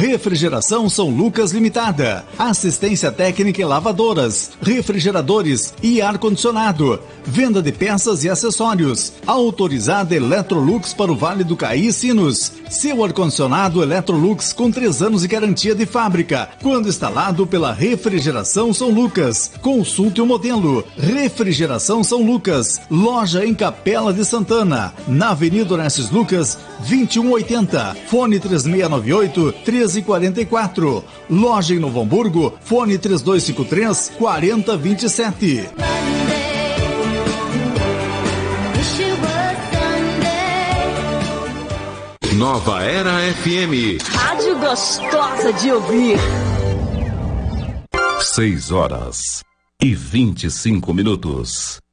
Refrigeração São Lucas Limitada. Assistência técnica em lavadoras, refrigeradores e ar-condicionado. Venda de peças e acessórios. Autorizada Electrolux para o Vale do Caí e Sinos. Seu ar-condicionado Electrolux com 3 anos de garantia de fábrica, quando instalado pela Refrigeração São Lucas. Consulte o modelo. Refrigeração São Lucas. Loja em Capela de Santana, na Avenida Orestes Lucas, 2180. Fone 3698-1344. Loja em Novo Hamburgo, fone 3253-4027. Nova Era FM. Rádio gostosa de ouvir. 6 horas e 25 minutos.